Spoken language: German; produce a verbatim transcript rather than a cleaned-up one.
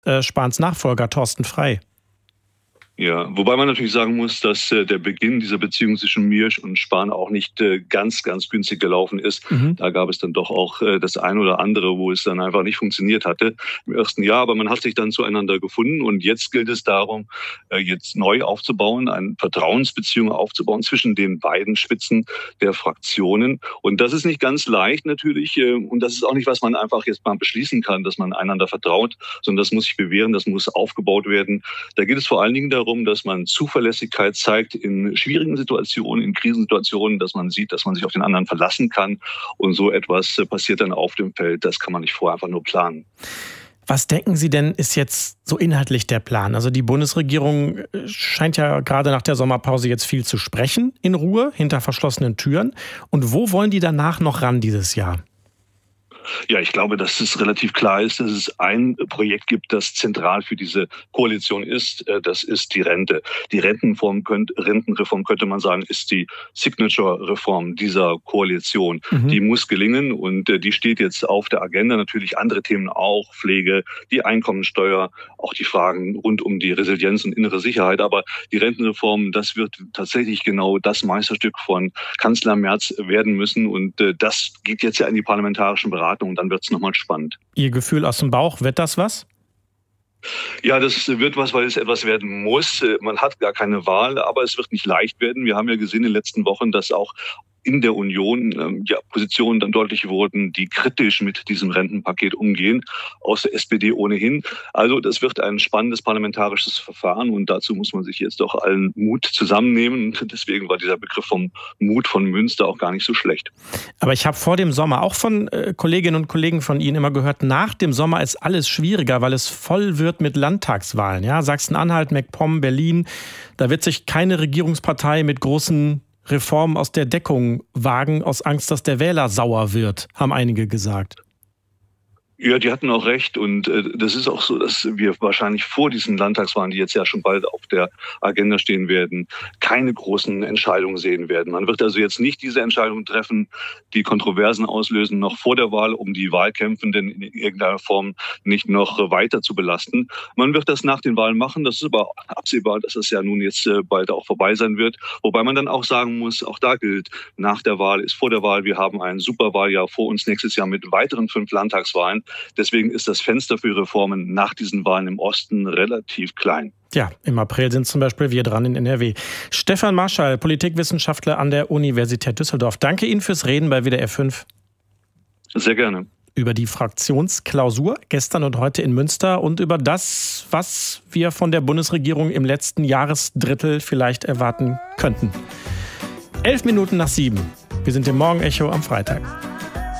äh, Spahns Nachfolger Thorsten Frey. Ja, wobei man natürlich sagen muss, dass äh, der Beginn dieser Beziehung zwischen Miersch und Spahn auch nicht äh, ganz, ganz günstig gelaufen ist. Mhm. Da gab es dann doch auch äh, das ein oder andere, wo es dann einfach nicht funktioniert hatte im ersten Jahr. Aber man hat sich dann zueinander gefunden und jetzt gilt es darum, äh, jetzt neu aufzubauen, eine Vertrauensbeziehung aufzubauen zwischen den beiden Spitzen der Fraktionen. Und das ist nicht ganz leicht natürlich äh, und das ist auch nicht, was man einfach jetzt mal beschließen kann, dass man einander vertraut, sondern das muss sich bewähren, das muss aufgebaut werden. Da geht es vor allen Dingen darum, dass man Zuverlässigkeit zeigt in schwierigen Situationen, in Krisensituationen, dass man sieht, dass man sich auf den anderen verlassen kann. Und so etwas passiert dann auf dem Feld. Das kann man nicht vorher einfach nur planen. Was denken Sie denn, ist jetzt so inhaltlich der Plan? Also die Bundesregierung scheint ja gerade nach der Sommerpause jetzt viel zu sprechen, in Ruhe, hinter verschlossenen Türen. Und wo wollen die danach noch ran dieses Jahr? Ja, ich glaube, dass es relativ klar ist, dass es ein Projekt gibt, das zentral für diese Koalition ist. Das ist die Rente. Die Rentenform könnte, Rentenreform könnte man sagen, ist die Signature-Reform dieser Koalition. Mhm. Die muss gelingen und die steht jetzt auf der Agenda. Natürlich andere Themen auch, Pflege, die Einkommensteuer, auch die Fragen rund um die Resilienz und innere Sicherheit. Aber die Rentenreform, das wird tatsächlich genau das Meisterstück von Kanzler Merz werden müssen. Und das geht jetzt ja in die parlamentarischen Beratungen. Und dann wird es nochmal spannend. Ihr Gefühl aus dem Bauch, wird das was? Ja, das wird was, weil es etwas werden muss. Man hat gar keine Wahl, aber es wird nicht leicht werden. Wir haben ja gesehen in den letzten Wochen, dass auch in der Union ähm, ja, Positionen dann deutlich wurden, die kritisch mit diesem Rentenpaket umgehen, aus der S P D ohnehin. Also das wird ein spannendes parlamentarisches Verfahren und dazu muss man sich jetzt doch allen Mut zusammennehmen. Und deswegen war dieser Begriff vom Mut von Münster auch gar nicht so schlecht. Aber ich habe vor dem Sommer auch von äh, Kolleginnen und Kollegen von Ihnen immer gehört, nach dem Sommer ist alles schwieriger, weil es voll wird mit Landtagswahlen. Ja? Sachsen-Anhalt, MacPom, Berlin, da wird sich keine Regierungspartei mit großen Reformen aus der Deckung wagen, aus Angst, dass der Wähler sauer wird, haben einige gesagt. Ja, die hatten auch recht und äh, das ist auch so, dass wir wahrscheinlich vor diesen Landtagswahlen, die jetzt ja schon bald auf der Agenda stehen werden, keine großen Entscheidungen sehen werden. Man wird also jetzt nicht diese Entscheidungen treffen, die Kontroversen auslösen, noch vor der Wahl, um die Wahlkämpfenden in irgendeiner Form nicht noch weiter zu belasten. Man wird das nach den Wahlen machen, das ist aber absehbar, dass das ja nun jetzt äh, bald auch vorbei sein wird. Wobei man dann auch sagen muss, auch da gilt, nach der Wahl ist vor der Wahl, wir haben ein Superwahljahr vor uns nächstes Jahr mit weiteren fünf Landtagswahlen. Deswegen ist das Fenster für Reformen nach diesen Wahlen im Osten relativ klein. Ja, im April sind zum Beispiel wir dran in N R W. Stefan Marschall, Politikwissenschaftler an der Universität Düsseldorf. Danke Ihnen fürs Reden bei W D R fünf. Sehr gerne. Über die Fraktionsklausur gestern und heute in Münster und über das, was wir von der Bundesregierung im letzten Jahresdrittel vielleicht erwarten könnten. Elf Minuten nach sieben. Wir sind im Morgenecho am Freitag.